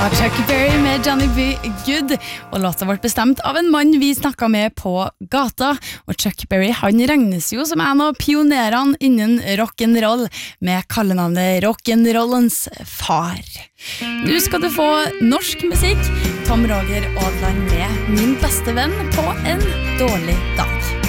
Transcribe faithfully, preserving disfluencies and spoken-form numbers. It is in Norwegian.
Chuck Berry med Johnny B. Good, og låta ble bestemt av en mann vi snakket med på gata, og Chuck Berry han regnes jo som en av pionerene innen rock'n'roll, med kallenavnet rock'n'rollens far. Nå skal du få norsk musikk, Tom Roger Aadland med Min beste venn på en dårlig dag.